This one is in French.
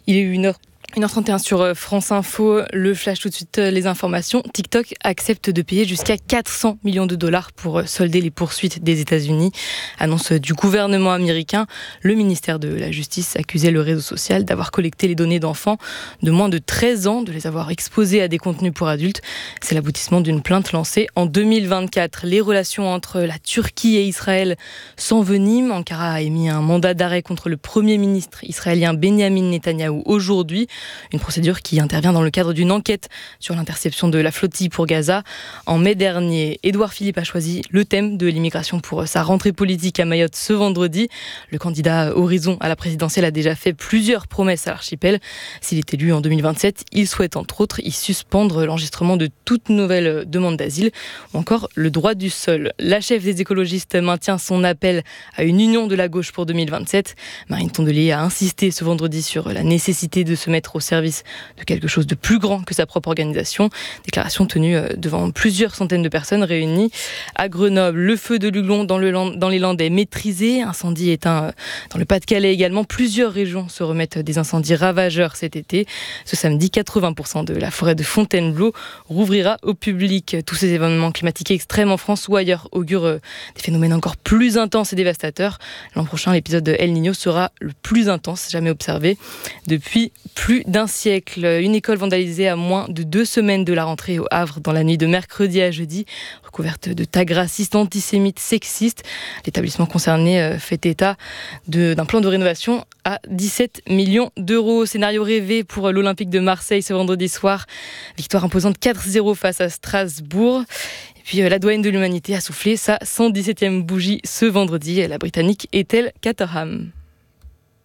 Il est 1h31 sur France Info, le flash tout de suite, les informations. TikTok accepte de payer jusqu'à 400 millions de dollars pour solder les poursuites des États-Unis. Annonce du gouvernement américain. Le ministère de la Justice accusait le réseau social d'avoir collecté les données d'enfants de moins de 13 ans, de les avoir exposés à des contenus pour adultes. C'est l'aboutissement d'une plainte lancée en 2024. Les relations entre la Turquie et Israël s'enveniment. Ankara a émis un mandat d'arrêt contre le Premier ministre israélien Benyamin Netanyahou aujourd'hui. Une procédure qui intervient dans le cadre d'une enquête sur l'interception de la flottille pour Gaza. En mai dernier, Édouard Philippe a choisi le thème de l'immigration pour sa rentrée politique à Mayotte ce vendredi. Le candidat Horizon à la présidentielle a déjà fait plusieurs promesses à l'archipel. S'il est élu en 2027, il souhaite entre autres y suspendre l'enregistrement de toute nouvelle demande d'asile ou encore le droit du sol. La chef des écologistes maintient son appel à une union de la gauche pour 2027. Marine Tondelier a insisté ce vendredi sur la nécessité de se mettre au service de quelque chose de plus grand que sa propre organisation. Déclaration tenue devant plusieurs centaines de personnes réunies à Grenoble. Le feu de l'Huglon dans les Landes est maîtrisé. Incendie éteint dans le Pas-de-Calais également. Plusieurs régions se remettent des incendies ravageurs cet été. Ce samedi, 80% de la forêt de Fontainebleau rouvrira au public. Tous ces événements climatiques extrêmes en France ou ailleurs augurent des phénomènes encore plus intenses et dévastateurs. L'an prochain, l'épisode de El Niño sera le plus intense jamais observé depuis plus d'un siècle. Une école vandalisée à moins de 2 semaines de la rentrée au Havre dans la nuit de mercredi à jeudi, recouverte de tags racistes, antisémites, sexistes. L'établissement concerné fait état d'un plan de rénovation à 17 millions d'euros. Scénario rêvé pour l'Olympique de Marseille ce vendredi soir. Victoire imposante 4-0 face à Strasbourg. Et puis la douane de l'humanité a soufflé sa 117e bougie ce vendredi. La Britannique Ethel Caterham.